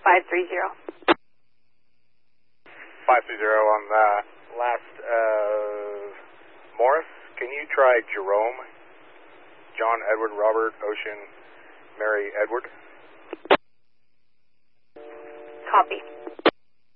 530. 530 on the last of Morris. Can you try Jerome? John, Edward, Robert, Ocean, Mary, Edward. Copy.